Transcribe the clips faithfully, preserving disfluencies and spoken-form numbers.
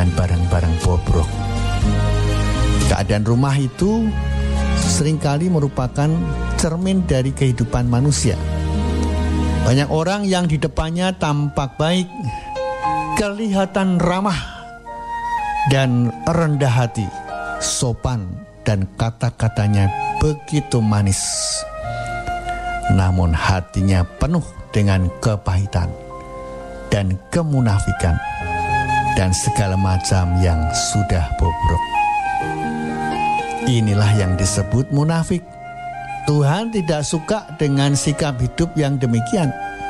dengan barang-barang bobrok. Keadaan rumah itu seringkali merupakan cermin dari kehidupan manusia. Banyak orang yang di depannya tampak baik, kelihatan ramah dan rendah hati, sopan dan kata-katanya begitu manis. Namun hatinya penuh dengan kepahitan dan kemunafikan dan segala macam yang sudah bobrok. Inilah yang disebut munafik. Tuhan tidak suka dengan sikap hidup yang demikian.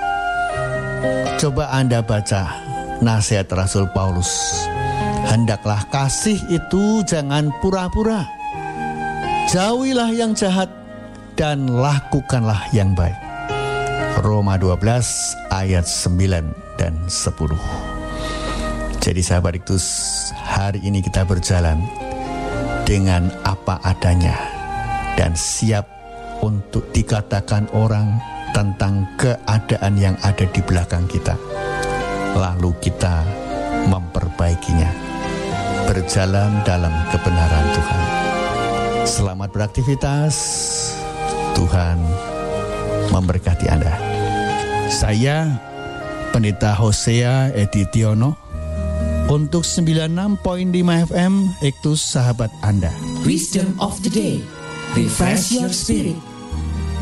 Coba Anda baca nasihat Rasul Paulus. Hendaklah kasih itu jangan pura-pura. Jauhilah yang jahat dan lakukanlah yang baik. Roma dua belas ayat sembilan dan sepuluh. Jadi sahabat Iktus, hari ini kita berjalan dengan apa adanya dan siap untuk dikatakan orang tentang keadaan yang ada di belakang kita. Lalu kita memperbaikinya, berjalan dalam kebenaran Tuhan. Selamat beraktivitas. Tuhan memberkati Anda. Saya Pendeta Hosea Editiono untuk sembilan puluh enam koma lima F M Iktus Sahabat Anda. Wisdom of the day. Refresh your spirit.